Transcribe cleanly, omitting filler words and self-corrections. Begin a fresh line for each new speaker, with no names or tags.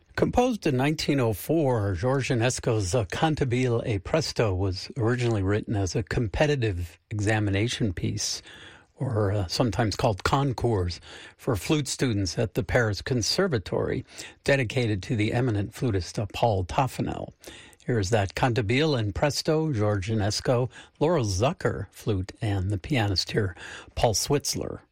Composed in 1904, Georges Enesco's Cantabile et Presto was originally written as a competitive examination piece, or sometimes called concours, for flute students at the Paris Conservatory, dedicated to the eminent flutist Paul Toffanel. Here's that Cantabile and Presto, Georges Enesco, Laurel Zucker, flute, and the pianist here, Paul Switzler.